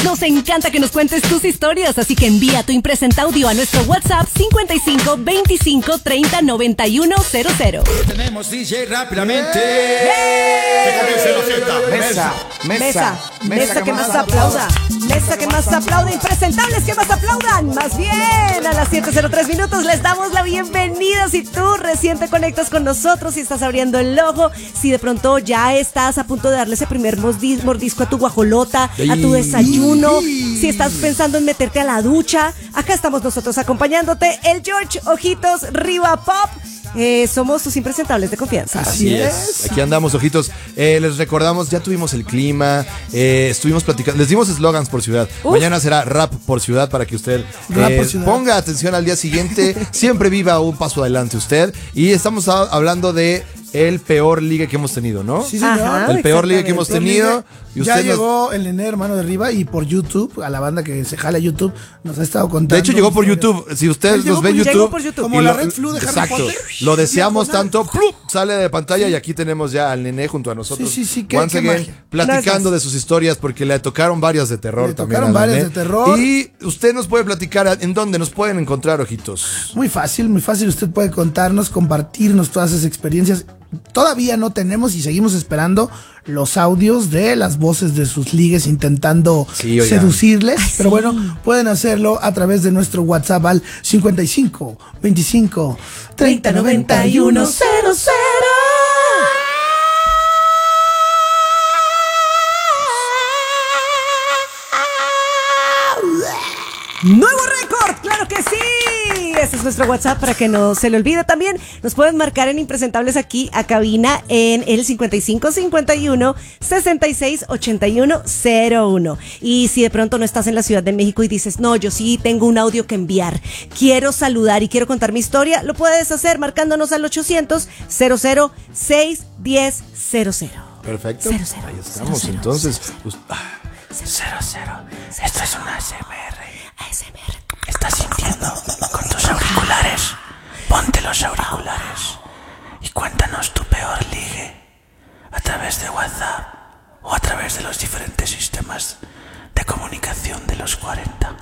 Nos encanta que nos cuentes tus historias, así que envía tu impresenta audio a nuestro WhatsApp 55 25 30 91 00. Tenemos DJ rápidamente. ¡Hey! Mesa que más aplauda. Mesa que más aplauda. Impresentables que más aplaudan. Más bien, a las 7:03 minutos les damos la bienvenida. Si tú recién te conectas con nosotros, si estás abriendo el ojo, si de pronto ya estás a punto de darle ese primer mordisco a tu guajolota, a tu desayuno, si estás pensando en meterte a la ducha, acá estamos nosotros acompañándote, el George Ojitos Riva Pop. Somos tus impresentables de confianza. Así es. Aquí andamos, ojitos. Les recordamos, ya tuvimos el clima, estuvimos platicando, les dimos eslogans por ciudad. Mañana será rap por ciudad para que usted ponga atención al día siguiente. Siempre viva un paso adelante usted. Y estamos hablando de el peor ligue que hemos tenido, ¿no? Sí, señor. Ajá, el peor ligue que hemos tenido. Y usted ya llegó el Nené, hermano de Riva, y por YouTube, a la banda que se jala YouTube, nos ha estado contando. De hecho, llegó por YouTube. Si ustedes nos ven YouTube, como la Red Flu de Harry Potter. Lo deseamos tanto. Sale de pantalla y aquí tenemos ya al Nené junto a nosotros. Sí. Once again, platicando de sus historias, porque le tocaron varias de terror también. De terror. Y usted nos puede platicar en dónde nos pueden encontrar, ojitos. Muy fácil. Usted puede contarnos, compartirnos todas esas experiencias. Todavía no tenemos y seguimos esperando los audios de las voces de sus ligues intentando seducirles. Pero bueno, pueden hacerlo a través de nuestro WhatsApp al 55 25 30 91 00. ¡Nuevo récord! ¡Claro que sí! Este es nuestro WhatsApp para que no se le olvide. También nos pueden marcar en Impresentables aquí a cabina en el 5551 66 81 01. Y si de pronto no estás en la Ciudad de México y dices, no, yo sí tengo un audio que enviar, quiero saludar y quiero contar mi historia, lo puedes hacer marcándonos al 800 00 610 00. Perfecto. 00, ahí estamos, 00, entonces. 00. 00. Esto es una ASMR. ¿Estás sintiendo con tus auriculares? Ponte los auriculares y cuéntanos tu peor ligue a través de WhatsApp o a través de los diferentes sistemas de comunicación de los 40.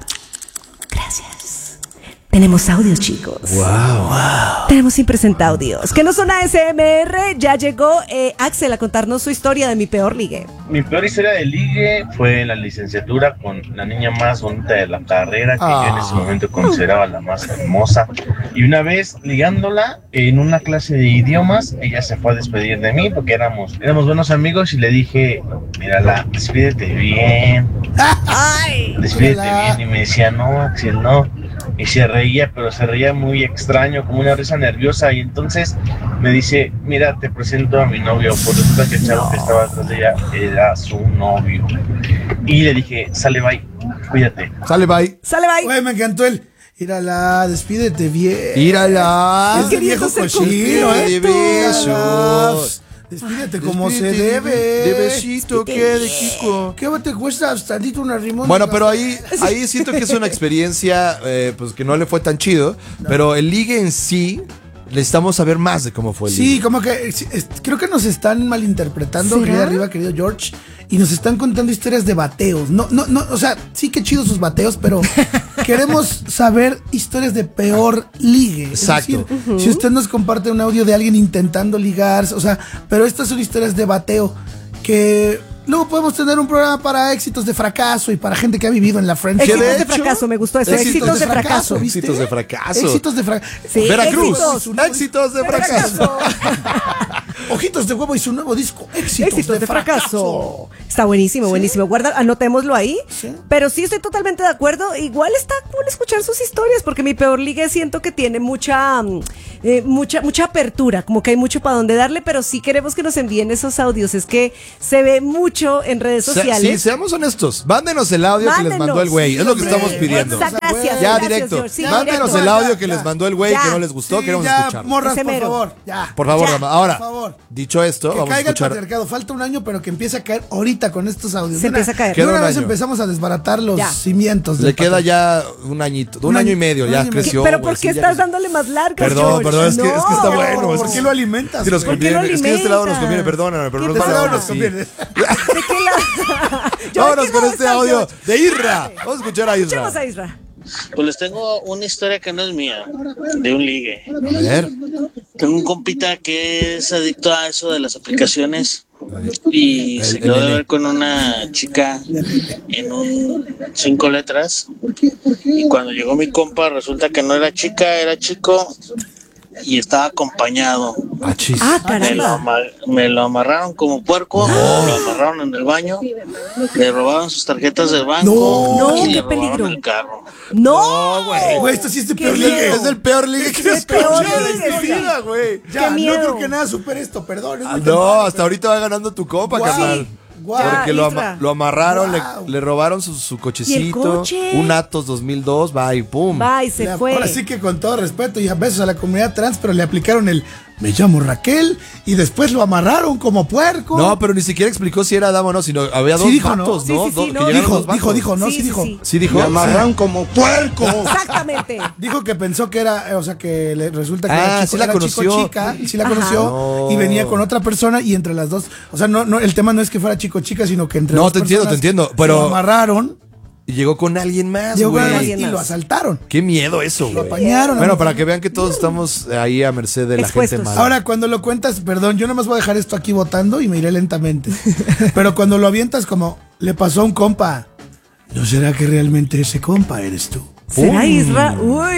Gracias. Tenemos audios, chicos. Wow. Tenemos impresentaudios. Que no son ASMR. Ya llegó Axel a contarnos su historia de mi peor ligue. Mi peor historia de ligue fue en la licenciatura con la niña más bonita de la carrera, que yo en ese momento consideraba la más hermosa. Y una vez ligándola en una clase de idiomas, ella se fue a despedir de mí porque éramos buenos amigos y le dije, mírala, despídete bien. Despídete bien. Y me decía, no, Axel, no. Y se reía, pero se reía muy extraño, como una risa nerviosa. Y entonces me dice, mira, te presento a mi novio. Por resulta que el chavo que estaba atrás de ella era su novio. Y le dije, sale, bye, cuídate. Sale, bye. Güey, me encantó el... Írala, despídete bien. Írala. Es viejo cochino, de besos. Despídete como se debe. De besito, ¿qué? De Kiko. ¿Qué te cuesta tantito una rimón? Bueno, pero ahí siento que es una experiencia pues que no le fue tan chido. No. Pero el ligue en sí, necesitamos saber más de cómo fue el ligue. Sí, como que creo que nos están malinterpretando, querida Arriba, querido George. Y nos están contando historias de bateos. No, o sea, sí que chidos sus bateos, pero queremos saber historias de peor ligue. Exacto. Es decir, si usted nos comparte un audio de alguien intentando ligarse, o sea, pero estas son historias de bateo que luego podemos tener un programa para éxitos de fracaso y para gente que ha vivido en la friendship. Éxitos de fracaso, me gustó eso. Éxitos de fracaso. Éxitos de fracaso. Éxitos de fracaso. Sí, Veracruz. Éxitos de fracaso. Ojitos de Huevo y su nuevo disco, Éxitos de fracaso. Está buenísimo, buenísimo. Guarda, anotémoslo ahí. ¿Sí? Pero sí estoy totalmente de acuerdo. Igual está cool escuchar sus historias, porque mi peor ligue siento que tiene mucha apertura, como que hay mucho para donde darle, pero sí queremos que nos envíen esos audios. Es que se ve mucho en redes sociales. Sí, seamos honestos. Mándenos el audio que les mandó el güey. Es lo que estamos pidiendo. Gracias. Ya, directo. Sí, mándenos el audio que les mandó el güey que no les gustó. Queremos escucharlo. Morras, por favor. Ya. Por favor, dama. Ahora, por favor. Dicho esto, que vamos a escuchar. El patriarcado. Falta un año, pero que empiece a caer ahorita con estos audios. Se empieza a caer. De una vez empezamos a desbaratar los cimientos. Le queda ya un añito, un año y medio, ya creció. Pero ¿por qué estás dándole más largas, Perdón, es que está bueno. ¿Por qué lo alimentas? Es que nos conviene. Es que de este lado nos conviene, perdóname. Pero de este lado nos conviene. ¿De qué lado? Vámonos con este audio de Isra. Vamos a escuchar a Isra. Escuchemos a Isra. Pues les tengo una historia que no es mía, de un ligue. A ver. Tengo un compita que es adicto a eso de las aplicaciones y se quedó de ver con una chica en un 5 letras y cuando llegó mi compa resulta que no era chica, era chico y estaba acompañado. Caramba. Me lo amarraron como puerco, lo amarraron en el baño, le robaron sus tarjetas del banco y le robaron el carro. No, güey, esto sí es el peor ligue. Es el peor ligue que Es el peor de la ligue, vida, güey. Ya, Qué miedo. no creo que nada supere esto, perdón. No, hasta ahorita va ganando tu copa, carnal. Porque lo amarraron, le robaron su cochecito, ¿Y el coche? un Atos 2002, va y pum. Va y se fue. Ahora sí que con todo respeto y a besos a la comunidad trans, pero le aplicaron el me llamo Raquel y después lo amarraron como puerco. No, pero ni siquiera explicó si era dama o no, sino había dos dijo, vatos, ¿no? ¿no? Sí, sí, sí, Que no. llegaron dos vatos. Dijo. Sí dijo. Me amarraron como puerco. Exactamente. Dijo que pensó que era, o sea, que resulta que Ah, era sí la era conoció. chica, y sí la conoció No. y venía con otra persona y entre las dos, o sea, no, el tema no es que fuera chica, sino que entre No, dos te personas entiendo, pero- lo amarraron, Y llegó con alguien más, llegó con güey. alguien y lo asaltaron. Qué miedo eso, Lo güey. apañaron. Bueno, para que vean que todos estamos ahí a merced de la Expuestos. gente mala. Ahora, cuando lo cuentas, perdón, yo nomás voy a dejar esto aquí votando y me iré lentamente. Pero cuando lo avientas como, le pasó a un compa, ¿no será que realmente ese compa eres tú? ¿Será Isra?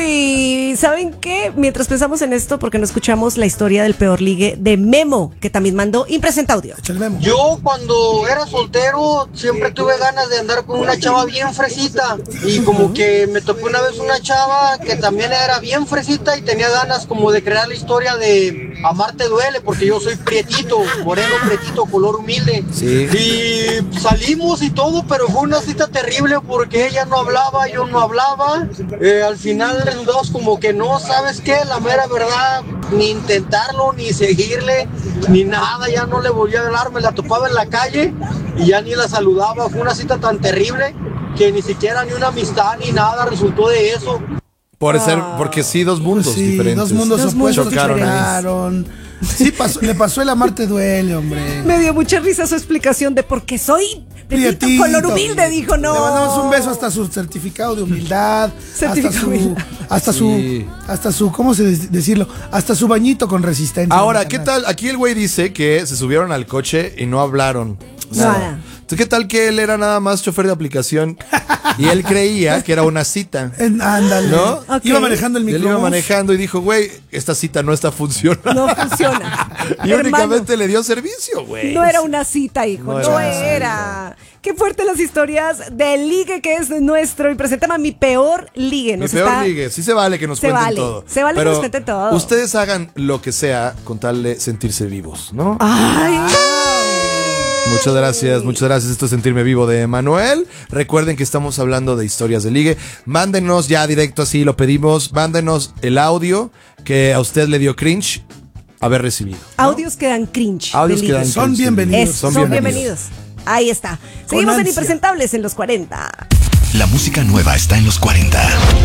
Uy, ¿saben qué? Mientras pensamos en esto, porque no escuchamos la historia del peor ligue de Memo, que también mandó impresenta audio. Echa el memo. Yo cuando era soltero siempre tuve ganas de andar con una chava bien fresita y como que me tocó una vez una chava que también era bien fresita y tenía ganas como de crear la historia de Amarte duele porque yo soy prietito, moreno prietito, color humilde. Sí. Y salimos y todo, pero fue una cita terrible porque ella no hablaba, yo no hablaba. Al final resultamos como que no, ¿sabes qué? La mera verdad, ni intentarlo, ni seguirle, ni nada, ya no le volví a hablar, me la topaba en la calle y ya ni la saludaba. Fue una cita tan terrible que ni siquiera ni una amistad ni nada resultó de eso. Porque sí, dos mundos Sí, diferentes. dos mundos Dos opuestos mundos chocaron. Sí, le pasó el Amarte duele, hombre. Me dio mucha risa su explicación de por qué soy prietito, Prietito. color humilde, dijo no. Le mandamos un beso hasta su certificado de humildad, hasta su, ¿cómo se decirlo? Hasta su bañito con resistencia. Ahora, ¿qué tal? Aquí el güey dice que se subieron al coche y no hablaron. Nada. Entonces, ¿qué tal que él era nada más chofer de aplicación y él creía que era una cita? Ándale. ¿No? Ok. Iba manejando el Y él microbús. iba manejando y dijo, güey, esta cita no está funcionando. No funciona. Y Hermano, únicamente le dio servicio, güey. no era una cita, hijo, No no era era. Qué fuerte las historias del ligue que es nuestro. Y presentame a mi peor ligue. Mi Nos peor está- ligue. Sí se vale que nos Se cuenten vale, todo. se vale que Pero nos cuenten todo. Ustedes hagan lo que sea con tal de sentirse vivos, ¿no? Ay. Muchas gracias. Esto es Sentirme Vivo de Manuel. Recuerden que estamos hablando de historias de ligue. Mándenos ya directo, así lo pedimos. Mándenos el audio que a usted le dio cringe haber recibido. Audios que dan cringe. Audios de que dan ligue. Son cringe de bienvenidos. ligue. Son bienvenidos. Ahí está. Seguimos en ansia. Impresentables en los 40. La música nueva está en los 40.